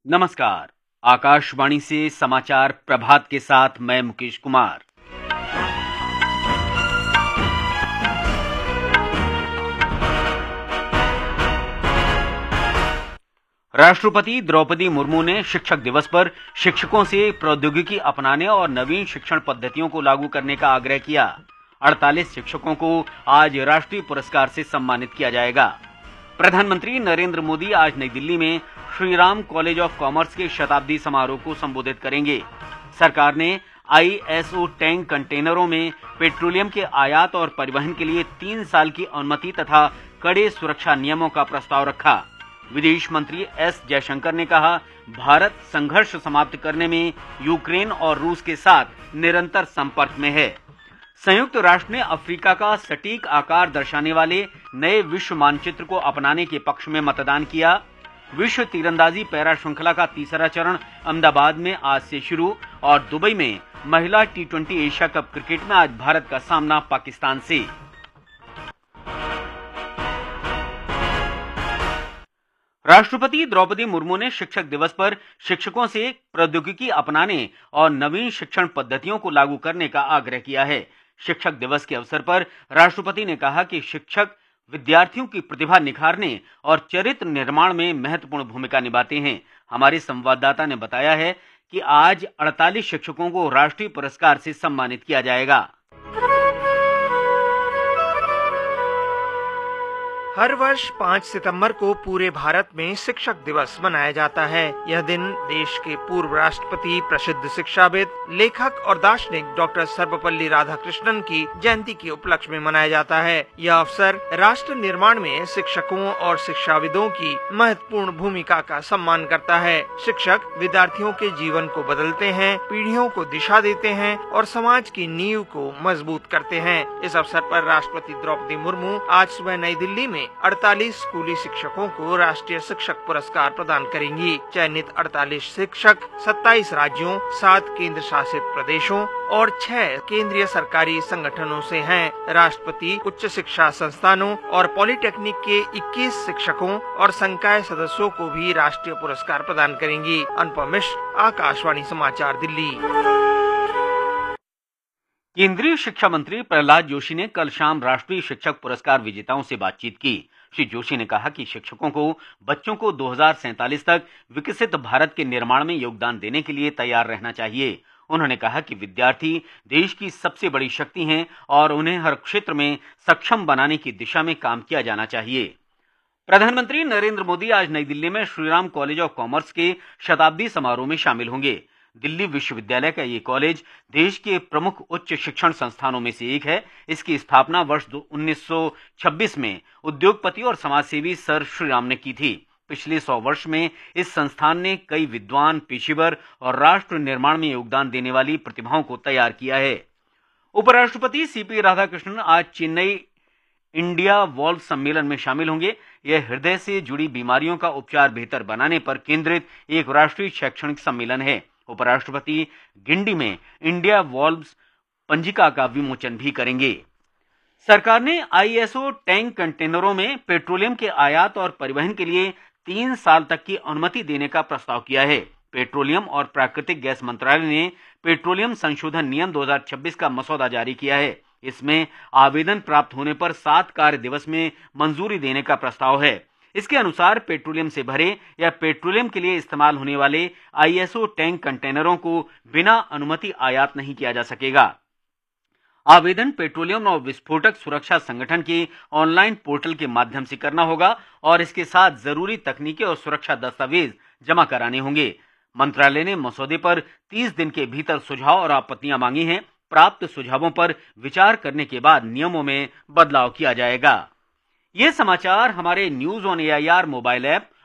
नमस्कार। आकाशवाणी से समाचार प्रभात के साथ मैं मुकेश कुमार। राष्ट्रपति द्रौपदी मुर्मू ने शिक्षक दिवस पर शिक्षकों से प्रौद्योगिकी अपनाने और नवीन शिक्षण पद्धतियों को लागू करने का आग्रह किया। 48 शिक्षकों को आज राष्ट्रीय पुरस्कार से सम्मानित किया जाएगा। प्रधानमंत्री नरेंद्र मोदी आज नई दिल्ली में श्रीराम कॉलेज ऑफ कॉमर्स के शताब्दी समारोह को संबोधित करेंगे। सरकार ने ISO टैंक कंटेनरों में पेट्रोलियम के आयात और परिवहन के लिए 3 साल की अनुमति तथा कड़े सुरक्षा नियमों का प्रस्ताव रखा। विदेश मंत्री S जयशंकर ने कहा, भारत संघर्ष समाप्त करने में यूक्रेन और रूस के साथ निरंतर संपर्क में है। संयुक्त राष्ट्र ने अफ्रीका का सटीक आकार दर्शाने वाले नए विश्व मानचित्र को अपनाने के पक्ष में मतदान किया। विश्व तीरंदाजी पैरा श्रृंखला का तीसरा चरण अहमदाबाद में आज से शुरू और दुबई में महिला T20 एशिया कप क्रिकेट में आज भारत का सामना पाकिस्तान से। राष्ट्रपति द्रौपदी मुर्मू ने शिक्षक दिवस पर शिक्षकों से प्रौद्योगिकी अपनाने और नवीन शिक्षण पद्धतियों को लागू करने का आग्रह किया है। शिक्षक दिवस के अवसर पर राष्ट्रपति ने कहा कि शिक्षक विद्यार्थियों की प्रतिभा निखारने और चरित्र निर्माण में महत्वपूर्ण भूमिका निभाते हैं। हमारे संवाददाता ने बताया है कि आज 48 शिक्षकों को राष्ट्रीय पुरस्कार से सम्मानित किया जाएगा। हर वर्ष 5 सितंबर को पूरे भारत में शिक्षक दिवस मनाया जाता है। यह दिन देश के पूर्व राष्ट्रपति, प्रसिद्ध शिक्षाविद, लेखक और दार्शनिक डॉक्टर सर्वपल्ली राधाकृष्णन की जयंती के उपलक्ष्य में मनाया जाता है। यह अवसर राष्ट्र निर्माण में शिक्षकों और शिक्षाविदों की महत्वपूर्ण भूमिका का सम्मान करता है। शिक्षक विद्यार्थियों के जीवन को बदलते हैं, पीढ़ियों को दिशा देते हैं और समाज की नींव को मजबूत करते हैं। इस अवसर पर राष्ट्रपति द्रौपदी मुर्मू आज सुबह नई दिल्ली में 48 स्कूली शिक्षकों को राष्ट्रीय शिक्षक पुरस्कार प्रदान करेंगी। चयनित 48 शिक्षक 27 राज्यों, 7 केंद्र शासित प्रदेशों और 6 केंद्रीय सरकारी संगठनों से हैं। राष्ट्रपति उच्च शिक्षा संस्थानों और पॉलिटेक्निक के 21 शिक्षकों और संकाय सदस्यों को भी राष्ट्रीय पुरस्कार प्रदान करेंगी। अनुपम मिश्र, आकाशवाणी समाचार, दिल्ली। केंद्रीय शिक्षा मंत्री प्रहलाद जोशी ने कल शाम राष्ट्रीय शिक्षक पुरस्कार विजेताओं से बातचीत की। श्री जोशी ने कहा कि शिक्षकों को बच्चों को 2047 तक विकसित भारत के निर्माण में योगदान देने के लिए तैयार रहना चाहिए। उन्होंने कहा कि विद्यार्थी देश की सबसे बड़ी शक्ति हैं और उन्हें हर क्षेत्र में सक्षम बनाने की दिशा में काम किया जाना चाहिए। प्रधानमंत्री नरेंद्र मोदी आज नई दिल्ली में श्रीराम कॉलेज ऑफ कॉमर्स के शताब्दी समारोह में शामिल होंगे। दिल्ली विश्वविद्यालय का ये कॉलेज देश के प्रमुख उच्च शिक्षण संस्थानों में से एक है। इसकी स्थापना वर्ष 1926 में उद्योगपति और समाजसेवी सर श्रीराम ने की थी। पिछले 100 वर्ष में इस संस्थान ने कई विद्वान, पेशेवर और राष्ट्र निर्माण में योगदान देने वाली प्रतिभाओं को तैयार किया है। उपराष्ट्रपति CP राधाकृष्णन आज चेन्नई इंडिया वॉल्व सम्मेलन में शामिल होंगे। यह हृदय से जुड़ी बीमारियों का उपचार बेहतर बनाने पर केंद्रित एक राष्ट्रीय शैक्षणिक सम्मेलन है। उपराष्ट्रपति गिंडी में इंडिया वॉल्व्स पंजिका का विमोचन भी करेंगे। सरकार ने ISO टैंक कंटेनरों में पेट्रोलियम के आयात और परिवहन के लिए 3 साल तक की अनुमति देने का प्रस्ताव किया है। पेट्रोलियम और प्राकृतिक गैस मंत्रालय ने पेट्रोलियम संशोधन नियम 2026 का मसौदा जारी किया है। इसमें आवेदन प्राप्त होने पर 7 कार्य दिवस में मंजूरी देने का प्रस्ताव है। इसके अनुसार पेट्रोलियम से भरे या पेट्रोलियम के लिए इस्तेमाल होने वाले ISO टैंक कंटेनरों को बिना अनुमति आयात नहीं किया जा सकेगा। आवेदन पेट्रोलियम और विस्फोटक सुरक्षा संगठन के ऑनलाइन पोर्टल के माध्यम से करना होगा और इसके साथ जरूरी तकनीकी और सुरक्षा दस्तावेज जमा कराने होंगे। मंत्रालय ने मसौदे पर 30 दिन के भीतर सुझाव और आपत्तियां मांगी हैं। प्राप्त सुझावों पर विचार करने के बाद नियमों में बदलाव किया जाएगा। ये समाचार हमारे news on AIR mobile app